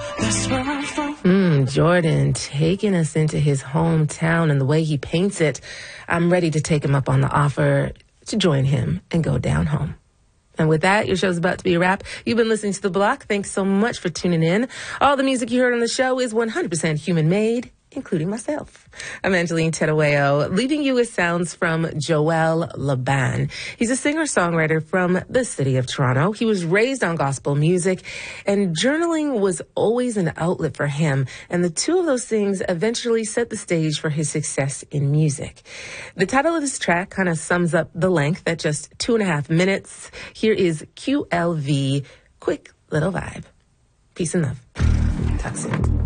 That's where I'm from. Jordan taking us into his hometown and the way he paints it. I'm ready to take him up on the offer to join him and go down home. And with that, your show's about to be a wrap. You've been listening to The Block. Thanks so much for tuning in. All the music you heard on the show is 100% human-made, including myself. I'm Angeline Terueo, leaving you with sounds from Joel Laban. He's a singer-songwriter from the city of Toronto. He was raised on gospel music, and journaling was always an outlet for him. And the two of those things eventually set the stage for his success in music. The title of this track kind of sums up the length at just 2.5 minutes. Here is QLV, Quick Little Vibe. Peace and love. Talk soon.